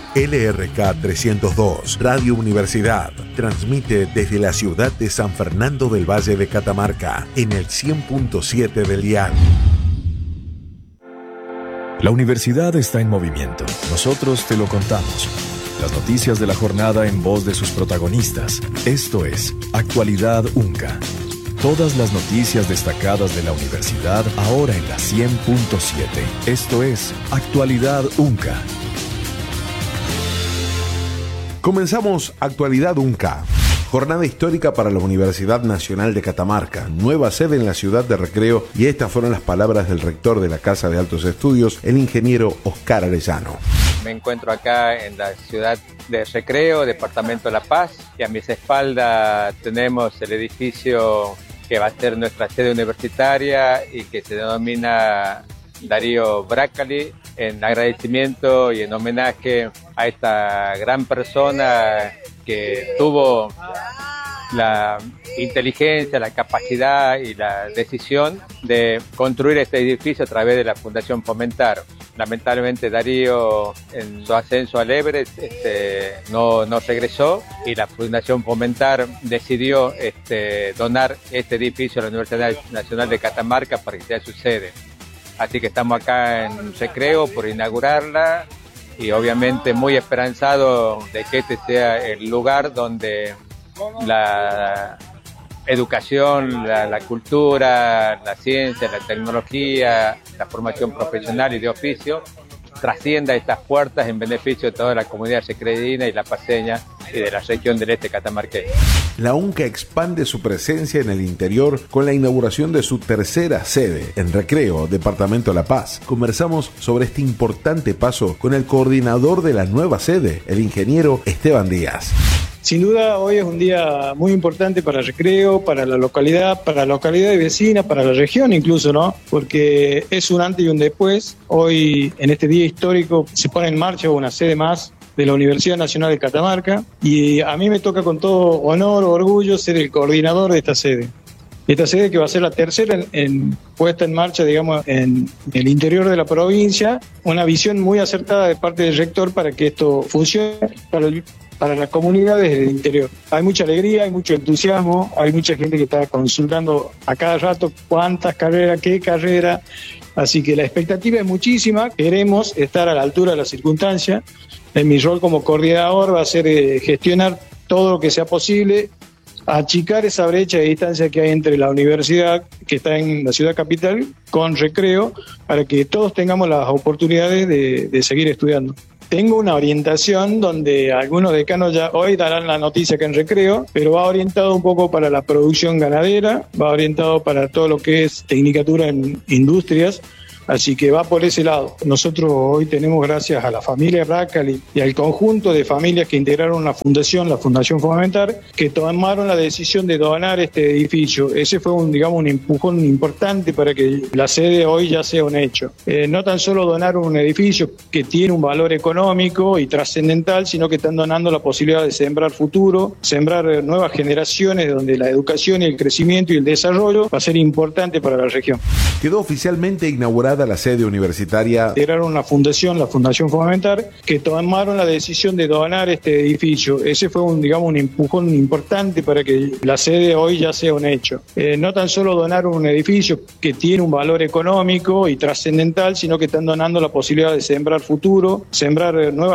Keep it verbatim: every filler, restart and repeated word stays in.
L R K trescientos dos, Radio Universidad, transmite desde la ciudad de San Fernando del Valle de Catamarca, en el cien punto siete del dial. La universidad está en movimiento. Nosotros te lo contamos. Las noticias de la jornada en voz de sus protagonistas. Esto es Actualidad UNCA. Todas las noticias destacadas de la universidad ahora en la cien punto siete. Esto es Actualidad UNCA. Comenzamos Actualidad UNCA. Jornada histórica para la Universidad Nacional de Catamarca, nueva sede en la ciudad de Recreo, y estas fueron las palabras del rector de la Casa de Altos Estudios, el ingeniero Oscar Arellano. Me encuentro acá en la ciudad de Recreo, departamento de La Paz, y a mis espaldas tenemos el edificio que va a ser nuestra sede universitaria y que se denomina Darío Brácali, en agradecimiento y en homenaje a esta gran persona que tuvo la inteligencia, la capacidad y la decisión de construir este edificio a través de la Fundación Fomentar. Lamentablemente Darío, en su ascenso al Everest, este, no, no regresó, y la Fundación Fomentar decidió este, donar este edificio a la Universidad Nacional de Catamarca para que sea su sede. Así que estamos acá en Recreo por inaugurarla, y obviamente muy esperanzado de que este sea el lugar donde la educación, la, la cultura, la ciencia, la tecnología, la formación profesional y de oficio trascienda estas puertas en beneficio de toda la comunidad recreína y la paceña y de la región del este catamarqueño. La UNCA expande su presencia en el interior con la inauguración de su tercera sede en Recreo, departamento de La Paz. Conversamos sobre este importante paso con el coordinador de la nueva sede, el ingeniero Esteban Díaz. Sin duda, hoy es un día muy importante para Recreo, para la localidad, para la localidad vecina, para la región incluso, ¿no? Porque es un antes y un después. Hoy, en este día histórico, se pone en marcha una sede más de la Universidad Nacional de Catamarca, y a mí me toca con todo honor o orgullo ser el coordinador de esta sede. Esta sede que va a ser la tercera en, en puesta en marcha, digamos, en el interior de la provincia, una visión muy acertada de parte del rector para que esto funcione para el para las comunidades del interior. Hay mucha alegría, hay mucho entusiasmo, hay mucha gente que está consultando a cada rato cuántas carreras, qué carrera, así que la expectativa es muchísima, queremos estar a la altura de las circunstancias. En mi rol como coordinador va a ser eh, gestionar todo lo que sea posible, achicar esa brecha de distancia que hay entre la universidad, que está en la ciudad capital, con Recreo, para que todos tengamos las oportunidades de, de seguir estudiando. Tengo una orientación donde algunos decanos ya hoy darán la noticia que en Recreo, pero va orientado un poco para la producción ganadera, va orientado para todo lo que es tecnicatura en industrias, así que va por ese lado. Nosotros hoy tenemos, gracias a la familia Brácali y al conjunto de familias que integraron la fundación, la Fundación Fomentar, que tomaron la decisión de donar este edificio. Ese fue un, digamos, un empujón importante para que la sede hoy ya sea un hecho. Eh, no tan solo donar un edificio que tiene un valor económico y trascendental, sino que están donando la posibilidad de sembrar futuro, sembrar nuevas generaciones donde la educación y el crecimiento y el desarrollo va a ser importante para la región. Quedó oficialmente inaugurada la sede universitaria. Integraron la fundación, la Fundación Fomentar, que tomaron la decisión de donar este edificio. Ese fue un, digamos, un empujón importante para que la sede hoy ya sea un hecho. Eh, no tan solo donar un edificio que tiene un valor económico y trascendental, sino que están donando la posibilidad de sembrar futuro, sembrar nuevas